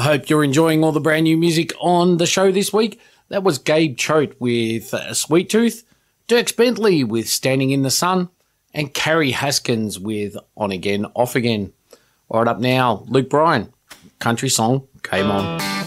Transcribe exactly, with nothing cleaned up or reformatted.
hope you're enjoying all the brand new music on the show this week. That was Gabe Choate with uh, Sweet Tooth, Dierks Bentley with Standing in the Sun, and Carrie Haskins with On Again, Off Again. All right, up now, Luke Bryan, country song, Game On.